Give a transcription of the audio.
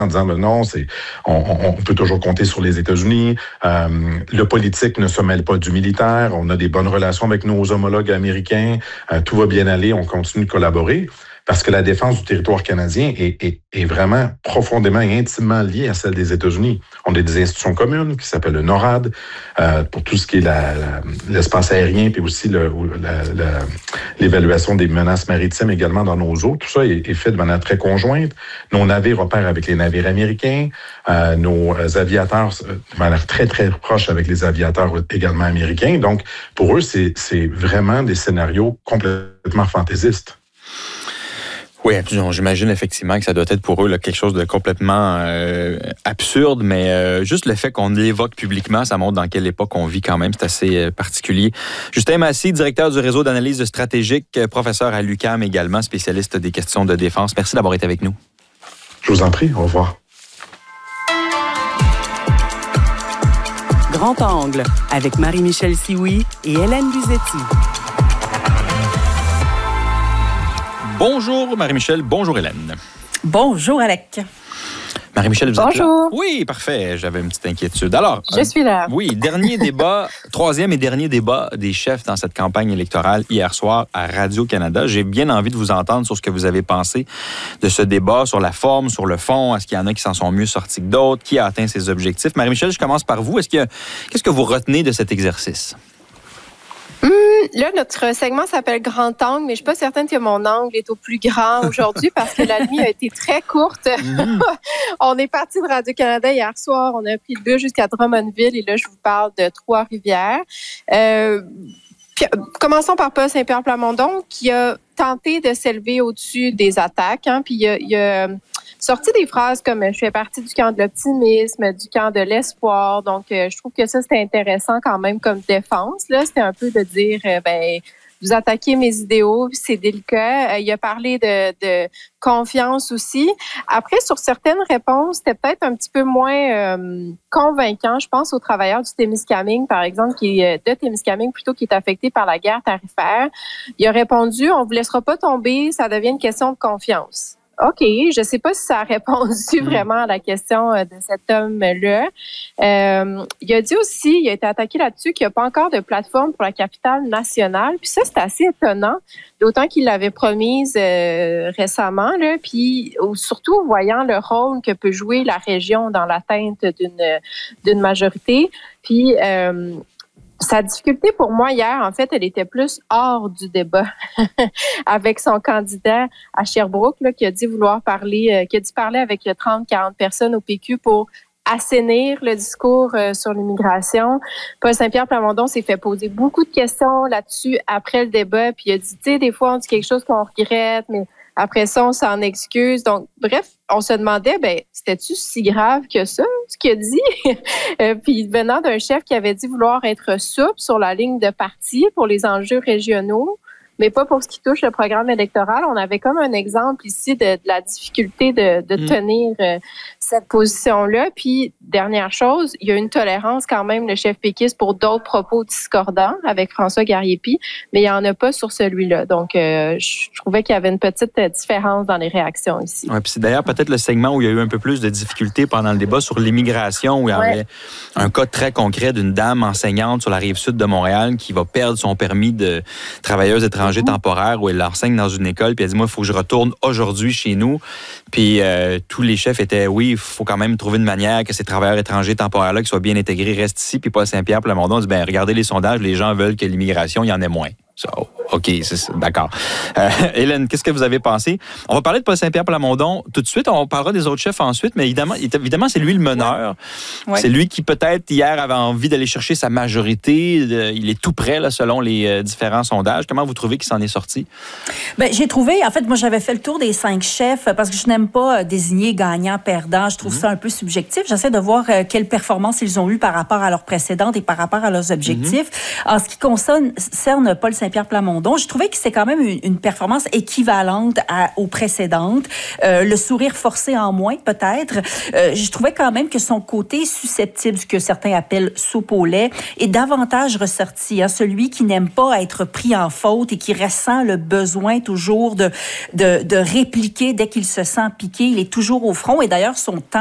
en disant non, on peut toujours compter sur les États-Unis. Le politique ne se mêle pas du militaire. On a des bonnes relations avec nos homologues américains. Tout va bien aller. On continue de collaborer. Parce que la défense du territoire canadien est vraiment profondément et intimement liée à celle des États-Unis. On a des institutions communes qui s'appellent le NORAD pour tout ce qui est l'espace aérien, puis aussi l'évaluation des menaces maritimes également dans nos eaux. Tout ça est fait de manière très conjointe. Nos navires opèrent avec les navires américains. Nos aviateurs de manière très, très proche avec les aviateurs également américains. Donc, pour eux, c'est vraiment des scénarios complètement fantaisistes. Oui, j'imagine effectivement que ça doit être pour eux là, quelque chose de complètement absurde, mais juste le fait qu'on l'évoque publiquement, ça montre dans quelle époque on vit quand même, c'est assez particulier. Justin Massy, directeur du réseau d'analyse stratégique, professeur à l'UQAM également, spécialiste des questions de défense. Merci d'avoir été avec nous. Je vous en prie, au revoir. Grand Angle, avec Marie-Michel Sioui et Hélène Luzetti. Bonjour Marie-Michel, bonjour Hélène. Bonjour Alec. Marie-Michel, vous êtes là? Bonjour. Oui, parfait, j'avais une petite inquiétude. Alors, je suis là. Oui, troisième et dernier débat des chefs dans cette campagne électorale hier soir à Radio-Canada. J'ai bien envie de vous entendre sur ce que vous avez pensé de ce débat, sur la forme, sur le fond. Est-ce qu'il y en a qui s'en sont mieux sortis que d'autres? Qui a atteint ses objectifs? Marie-Michel, je commence par vous. Qu'est-ce que vous retenez de cet exercice? Là, notre segment s'appelle Grand Angle, mais je suis pas certaine que mon angle est au plus grand aujourd'hui parce que la nuit a été très courte. On est parti de Radio-Canada hier soir. On a pris le bus jusqu'à Drummondville et là, je vous parle de Trois-Rivières. Commençons par Paul Saint-Pierre Plamondon qui a tenté de s'élever au-dessus des attaques. Puis il a sorti des phrases comme « je fais partie du camp de l'optimisme, du camp de l'espoir ». Donc, je trouve que ça, c'était intéressant quand même comme défense. Là, c'était un peu de dire vous attaquez mes idéaux, c'est délicat. Il a parlé de confiance aussi. Après, sur certaines réponses, c'était peut-être un petit peu moins convaincant. Je pense aux travailleurs du Témiscamingue, par exemple, qui est de Témiscamingue plutôt, qui est affecté par la guerre tarifaire. Il a répondu « on vous laissera pas tomber, ça devient une question de confiance ». OK, je ne sais pas si ça a répondu vraiment à la question de cet homme-là. Il a dit aussi, il a été attaqué là-dessus, qu'il n'y a pas encore de plateforme pour la capitale nationale. Puis ça, c'est assez étonnant, d'autant qu'il l'avait promise récemment. Là, puis surtout, voyant le rôle que peut jouer la région dans l'atteinte d'une majorité. Puis sa difficulté pour moi hier, en fait, elle était plus hors du débat avec son candidat à Sherbrooke là, qui a dit vouloir parler, qui a dit parler avec 30-40 personnes au PQ pour assainir le discours sur l'immigration. Paul Saint-Pierre Plamondon s'est fait poser beaucoup de questions là-dessus après le débat, puis il a dit, tu sais, des fois on dit quelque chose qu'on regrette, mais après ça, on s'en excuse. Donc, bref, on se demandait, c'était-tu si grave que ça, ce qu'il a dit? Puis, venant d'un chef qui avait dit vouloir être souple sur la ligne de parti pour les enjeux régionaux, mais pas pour ce qui touche le programme électoral. On avait comme un exemple ici de la difficulté de tenir cette position-là. Puis, dernière chose, il y a une tolérance quand même, le chef péquiste, pour d'autres propos discordants avec François Garriépi, mais il n'y en a pas sur celui-là. Donc, je trouvais qu'il y avait une petite différence dans les réactions ici. Oui, puis c'est d'ailleurs peut-être le segment où il y a eu un peu plus de difficultés pendant le débat sur l'immigration, où il y avait un cas très concret d'une dame enseignante sur la rive sud de Montréal qui va perdre son permis de travailleuse étrangère temporaire où elle enseigne dans une école, puis elle dit, moi, il faut que je retourne aujourd'hui chez nous. Puis tous les chefs étaient, oui, il faut quand même trouver une manière que ces travailleurs étrangers temporaires-là, qui soient bien intégrés, restent ici. Puis Paul Saint-Pierre Plamondon dit, regardez les sondages, les gens veulent que l'immigration, il y en ait moins. So, OK, d'accord. Hélène, qu'est-ce que vous avez pensé? On va parler de Paul Saint-Pierre Plamondon tout de suite. On parlera des autres chefs ensuite, mais évidemment c'est lui le meneur. Ouais. C'est lui qui, peut-être, hier, avait envie d'aller chercher sa majorité. Il est tout près, là, selon les différents sondages. Comment vous trouvez qu'il s'en est sorti? J'ai trouvé, en fait, moi, j'avais fait le tour des 5 chefs parce que je n'aime pas désigner gagnant-perdant. Je trouve ça un peu subjectif. J'essaie de voir quelle performance ils ont eu par rapport à leurs précédentes et par rapport à leurs objectifs. En ce qui concerne Paul Saint-Pierre Plamondon. Je trouvais que c'était quand même une performance équivalente aux précédentes. Le sourire forcé en moins, peut-être. Je trouvais quand même que son côté susceptible, ce que certains appellent soupe au lait, est davantage ressorti. Hein? Celui qui n'aime pas être pris en faute et qui ressent le besoin toujours de répliquer dès qu'il se sent piqué. Il est toujours au front. Et d'ailleurs, son temps